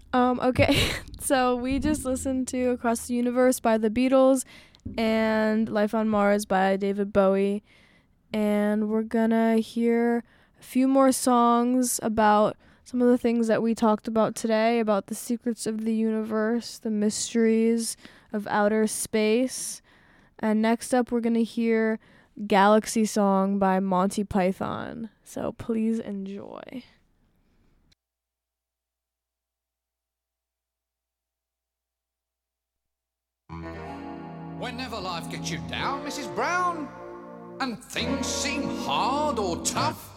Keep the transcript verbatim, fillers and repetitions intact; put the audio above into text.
Um, okay, so we just listened to Across the Universe by the Beatles and Life on Mars by David Bowie. And we're gonna hear a few more songs about some of the things that we talked about today, about the secrets of the universe, the mysteries of outer space. And next up, we're gonna hear Galaxy Song by Monty Python. So please enjoy. Whenever life gets you down, Missus Brown, and things seem hard or tough,